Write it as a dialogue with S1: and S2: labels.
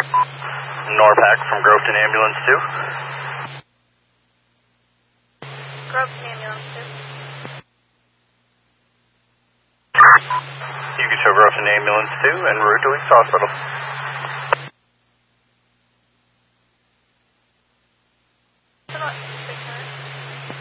S1: Norpac from Groveton Ambulance 2.
S2: Groveton Ambulance 2.
S1: You can show Groveton Ambulance 2 en route to East Hospital.